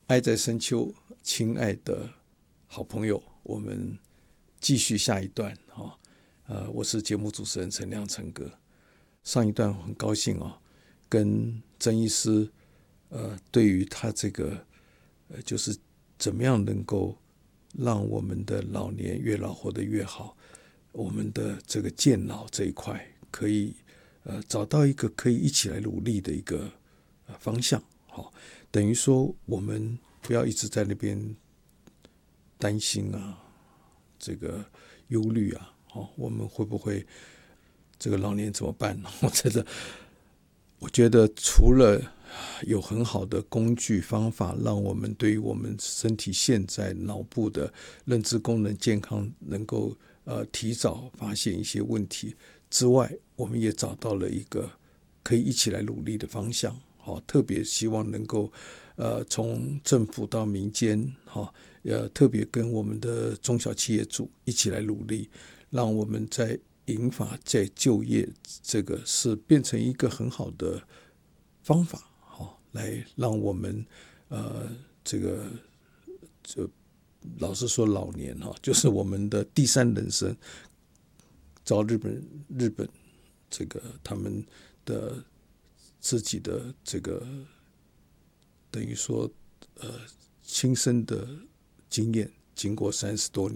爱在深秋，亲爱的好朋友，我们继续下一段我是节目主持人陈亮陈哥。上一段很高兴跟曾医师对于他这个就是怎么样能够让我们的老年越老活得越好，我们的这个健老这一块可以找到一个可以一起来努力的一个方向。等于说我们不要一直在那边担心这个忧虑我们会不会这个老年怎么办？我觉得除了有很好的工具方法，让我们对于我们身体现在脑部的认知功能健康能够提早发现一些问题之外，我们也找到了一个可以一起来努力的方向。特别希望能够从政府到民间特别跟我们的中小企业主一起来努力，让我们在银发在就业这个是变成一个很好的方法来让我们老实说老年就是我们的第三人生。照日本这个他们的自己的这个等于说亲身的经验，经过30多年